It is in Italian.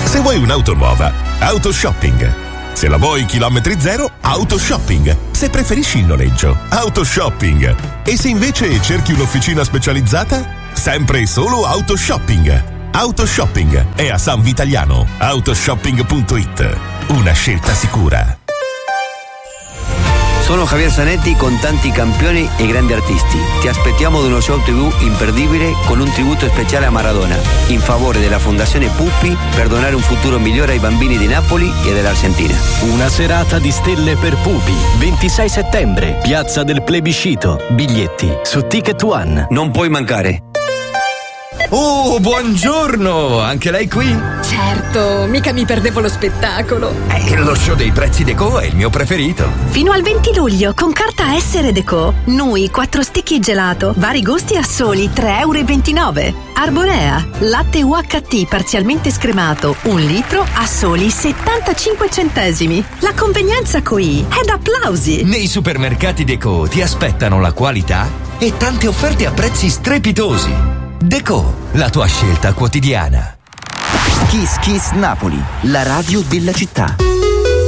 Se vuoi un'auto nuova, Autoshopping. Se la vuoi chilometri zero, Autoshopping. Se preferisci il noleggio, Autoshopping. E se invece cerchi un'officina specializzata, sempre e solo Autoshopping. Autoshopping è a San Vitaliano. Autoshopping.it. Una scelta sicura. Sono Javier Zanetti con tanti campioni e grandi artisti. Ti aspettiamo ad uno show TV imperdibile con un tributo speciale a Maradona in favore della Fondazione Puppi per donare un futuro migliore ai bambini di Napoli e dell'Argentina. Una serata di stelle per Pupi, 26 settembre, Piazza del Plebiscito. Biglietti su Ticket One. Non puoi mancare. Oh, buongiorno! Anche lei qui? Certo, mica mi perdevo lo spettacolo. Lo show dei prezzi Deco è il mio preferito. Fino al 20 luglio, con carta Essere Deco, Nui 4 stecchi e gelato, vari gusti a soli 3,29 €. Arborea, latte UHT parzialmente scremato, 1 litro a soli 75 centesimi. La convenienza qui è da applausi. Nei supermercati Deco ti aspettano la qualità e tante offerte a prezzi strepitosi. Deco, la tua scelta quotidiana. Kiss Kiss Napoli, la radio della città.